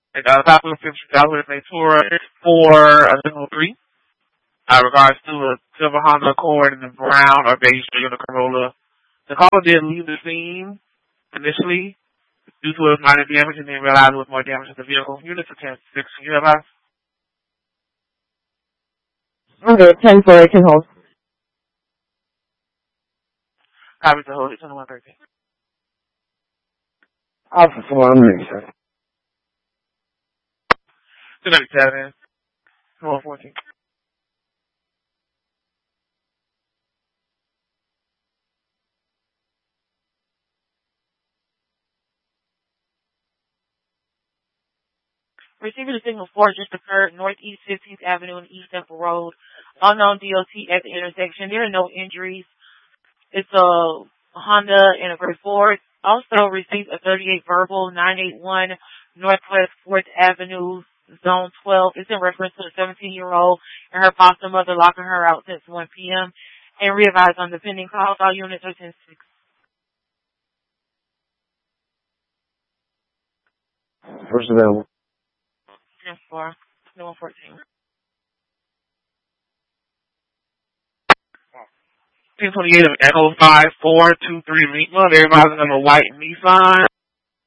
And top of the 50,000 with a Tora for a 3. Regards to a silver Honda Accord and the brown or beige Toyota Corolla. The caller did leave the scene initially due to a minor damage and then realized there was more damage to the vehicle. Units of 10-6. Can you advise? Okay, 10-4, can hold. Copy to hold it, 2113. Alpha 4, I'm ready, sir. 297. 114. Receiving a signal 4 just occurred northeast 15th Avenue and East Temple Road. Unknown DOT at the intersection. There are no injuries. It's a Honda and a Gray Ford. Also received a 38 verbal 981 Northwest 4th Avenue, Zone 12. It's in reference to a 17-year-old and her foster mother locking her out since 1 p.m. And re-advised on the pending calls. All units are 10-6. First available. 10-4. 114. 1028 of Echo 5423 Meatma. Everybody's on a white Nissan.